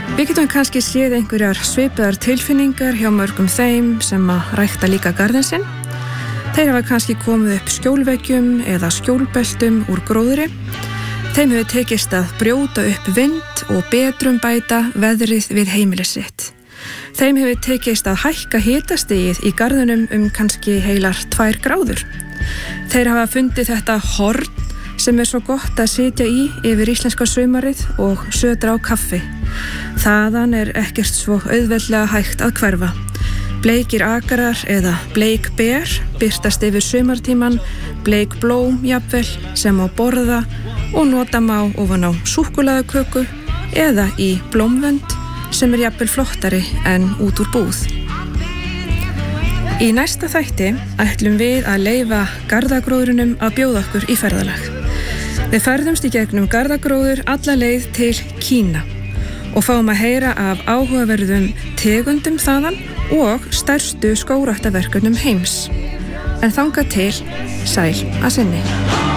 Við getum kannski séð einhverjar svipaðar tilfinningar hjá mörgum þeim sem að rækta líka garðinn sinn. Þeir hafa kannski komið upp skjólveggjum eða skjólbeltum úr gróðri. Þeim hefur tekist að brjóta upp vind og betrumbæta veðrið við heimili sitt. Þeim hefur tekist að hækka hitastigið í garðinum kannski heilar 2 gráður. Þeir hafa fundið þetta horn sem svo gott að sitja í yfir íslenska sumarið og södra á kaffi. Þaðan ekkert svo auðveldlega hægt að hverfa. Bleikir akarar eða bleik ber birtast yfir sumartíman, bleik blóm jafnvel sem má borða og nota má ofan á súkkulaðiköku eða í blómvönd sem jafnvel flottari en út úr búð. Í næsta þætti ætlum við að leyfa garðagróðrinum að bjóða okkur í ferðalag. Við ferðumst í gegnum garðagróður alla leið til Kína og fáum að heyra af áhugaverðum tegundum þaðan og stærstu skógræktarverkefnum heims. En þangað til, sæl að sinni.